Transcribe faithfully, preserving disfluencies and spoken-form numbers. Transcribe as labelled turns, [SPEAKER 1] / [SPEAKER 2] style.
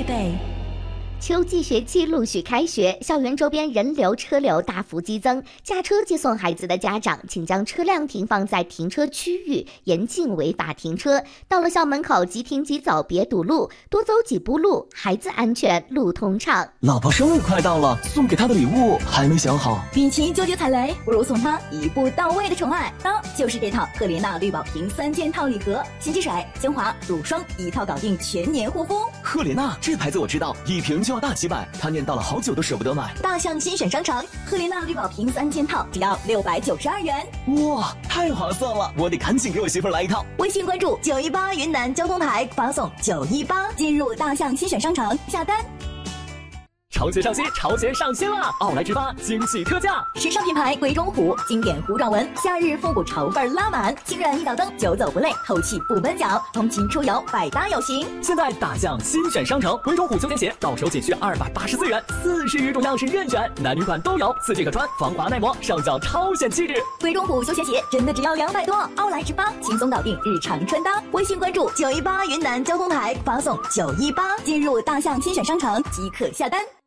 [SPEAKER 1] 备。
[SPEAKER 2] 秋季学期陆续开学，校园周边人流车流大幅激增，驾车接送孩子的家长，请将车辆停放在停车区域，严禁违法停车。到了校门口即停即走，别堵路，多走几步路，孩子安全，路通畅。
[SPEAKER 3] 老婆生日快到了，送给她的礼物还没想好。
[SPEAKER 1] 比起纠结踩雷，不如送她一步到位的宠爱。当就是这套赫莲娜绿宝瓶三件套礼盒，洗洁水、精华、乳霜一套搞定，全年护肤。
[SPEAKER 3] 赫莲娜这牌子我知道，一瓶就要大几百，他念叨了好久都舍不得买。
[SPEAKER 1] 大象新选商城，赫莲娜绿宝瓶三件套只要六百九十二元，
[SPEAKER 3] 哇，太划算了！我得赶紧给我媳妇来一套。
[SPEAKER 1] 微信关注九一八云南交通台，发送九一八进入大象新选商城下单。
[SPEAKER 4] 潮鞋上新，潮鞋上新了！奥莱之八惊喜特价，
[SPEAKER 1] 时尚品牌鬼冢虎经典弧状纹，夏日复古潮范拉满，轻软一脚蹬，久走不累，透气不闷脚，通勤出游百搭有型。
[SPEAKER 4] 现在大象新选商城，鬼冢虎休闲鞋到手仅需二百八十四元，四十余种样式任选，男女款都有，四季可穿，防滑耐磨，上脚超显气质。
[SPEAKER 1] 鬼冢虎休闲鞋真的只要两百多，奥莱之八轻松搞定日常穿搭。微信关注九一八云南交通台，发送九一八进入大象新选商城即可下单。